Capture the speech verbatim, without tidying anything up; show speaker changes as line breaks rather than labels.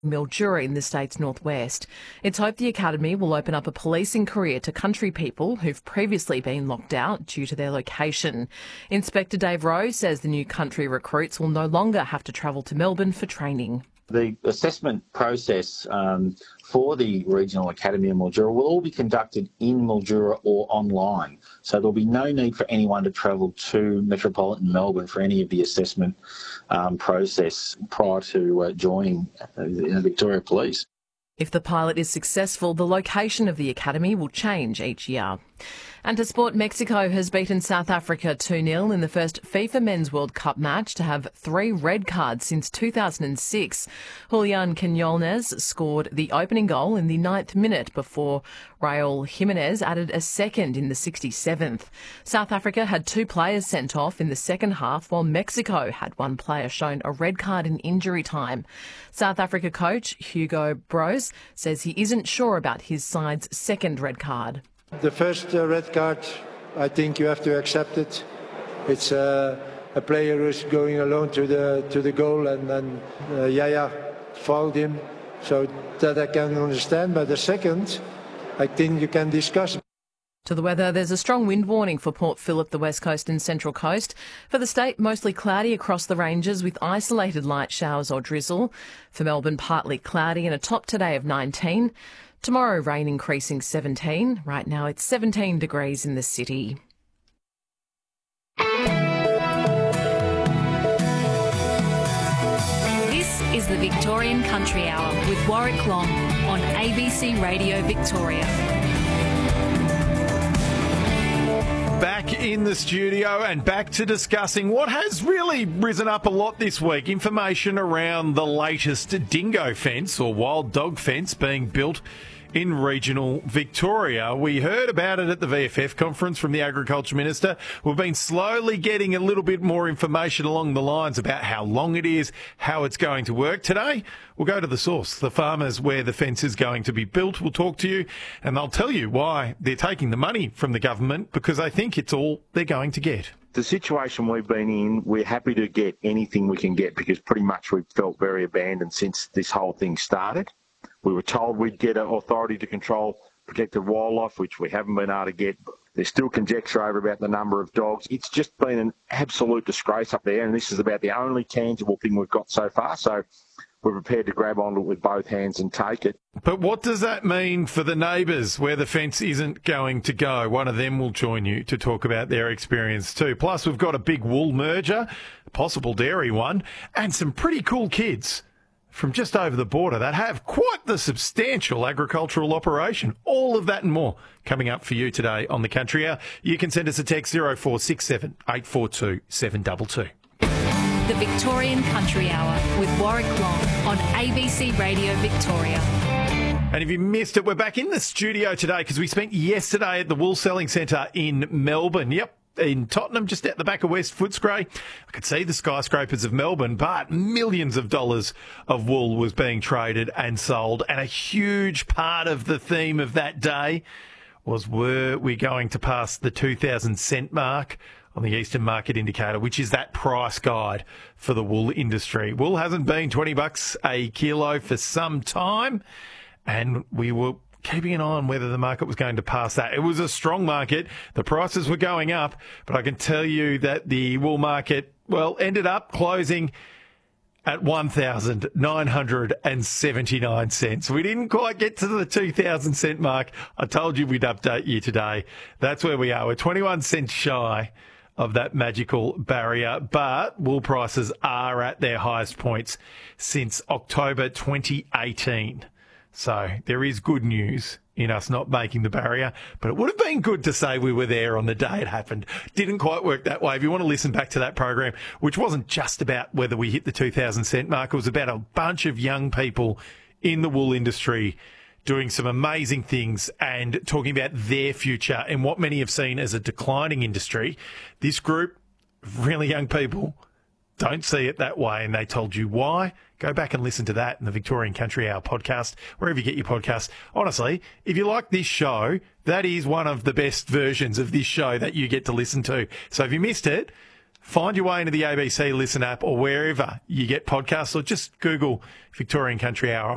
Mildura in the state's northwest. It's hoped the academy will open up a policing career to country people who've previously been locked out due to their location. Inspector Dave Rowe says the new country recruits will no longer have to travel to Melbourne for training.
The assessment process um, for the Regional Academy of Mildura will all be conducted in Mildura or online. So there'll be no need for anyone to travel to metropolitan Melbourne for any of the assessment um, process prior to uh, joining uh, the Victoria Police.
If the pilot is successful, the location of the academy will change each year. And to sport, Mexico has beaten South Africa two nil in the first FIFA Men's World Cup match to have three red cards since two thousand six. Julian Quinones scored the opening goal in the ninth minute before Raul Jimenez added a second in the sixty-seventh. South Africa had two players sent off in the second half, while Mexico had one player shown a red card in injury time. South Africa coach Hugo Broos says he isn't sure about his side's second red card.
The first uh, red card, I think you have to accept it. It's uh, a player who's going alone to the to the goal, and then uh, Yaya fouled him, so that I can understand. But the second, I think you can discuss.
To the weather, there's a strong wind warning for Port Phillip, the West Coast and Central Coast. For the state, mostly cloudy across the ranges with isolated light showers or drizzle. For Melbourne, partly cloudy and a top today of nineteen. Tomorrow, rain increasing seventeen. Right now, it's seventeen degrees in the city.
This is the Victorian Country Hour with Warwick Long on A B C Radio Victoria.
Back in the studio and back to discussing what has really risen up a lot this week. Information around the latest dingo fence or wild dog fence being built in regional Victoria. We heard about it at the V F F conference from the Agriculture Minister. We've been slowly getting a little bit more information along the lines about how long it is, how it's going to work. Today, we'll go to the source, the farmers where the fence is going to be built. We'll talk to you and they'll tell you why they're taking the money from the government, because they think it's all they're going to get.
The situation we've been in, we're happy to get anything we can get because pretty much we've felt very abandoned since this whole thing started. We were told we'd get an authority to control protected wildlife, which we haven't been able to get. There's still conjecture over about the number of dogs. It's just been an absolute disgrace up there, and this is about the only tangible thing we've got so far. So we're prepared to grab onto it with both hands and take it.
But what does that mean for the neighbours where the fence isn't going to go? One of them will join you to talk about their experience too. Plus, we've got a big wool merger, a possible dairy one, and some pretty cool kids from just over the border that have quite the substantial agricultural operation. All of that and more coming up for you today on The Country Hour. You can send us a text zero four six seven, eight four two, seven two two.
The Victorian Country Hour with Warwick Long on A B C Radio Victoria.
And if you missed it, we're back in the studio today because we spent yesterday at the Wool Selling Centre in Melbourne. Yep. In Tottenham, just out the back of West Footscray. I could see the skyscrapers of Melbourne, but millions of dollars of wool was being traded and sold. And a huge part of the theme of that day was, were we going to pass the two thousand cent mark on the Eastern Market Indicator, which is that price guide for the wool industry. Wool hasn't been twenty bucks a kilo for some time, and we were keeping an eye on whether the market was going to pass that. It was a strong market. The prices were going up, but I can tell you that the wool market, well, ended up closing at one thousand nine hundred seventy-nine cents. We didn't quite get to the two thousand cent mark. I told you we'd update you today. That's where we are. We're twenty-one cents shy of that magical barrier, but wool prices are at their highest points since October twenty eighteen. So there is good news in us not making the barrier, but it would have been good to say we were there on the day it happened. Didn't quite work that way. If you want to listen back to that program, which wasn't just about whether we hit the two thousand cent mark, it was about a bunch of young people in the wool industry doing some amazing things and talking about their future and what many have seen as a declining industry. This group of really young people don't see it that way, and they told you why. Go back and listen to that in the Victorian Country Hour podcast, wherever you get your podcasts. Honestly, if you like this show, that is one of the best versions of this show that you get to listen to. So if you missed it, find your way into the A B C Listen app or wherever you get podcasts, or just Google Victorian Country Hour